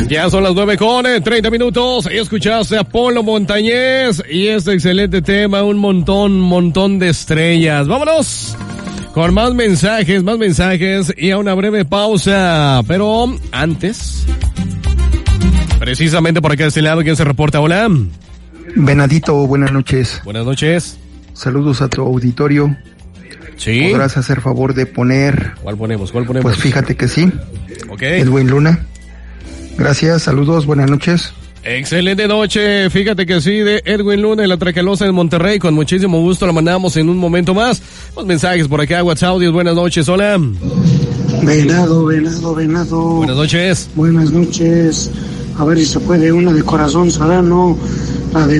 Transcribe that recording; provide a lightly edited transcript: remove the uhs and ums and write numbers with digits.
Ya son las 9:30. Escuchaste a Polo Montañés y este excelente tema, un montón de estrellas. Vámonos con más mensajes y a una breve pausa. Pero antes, precisamente por acá de este lado, ¿quién se reporta? Hola. Venadito, buenas noches. Buenas noches. Saludos a tu auditorio. Sí. ¿Podrás hacer favor de poner? ¿Cuál ponemos? Pues fíjate que sí. Ok. Edwin Luna. Gracias, saludos, buenas noches. Excelente noche, fíjate que sí, de Edwin Luna y la Tracalosa en Monterrey, con muchísimo gusto la mandamos en un momento más. Los mensajes por acá, WhatsApp, buenas noches, hola. Venado. Buenas noches. Buenas noches. A ver si se puede una de Corazón Serrano, la de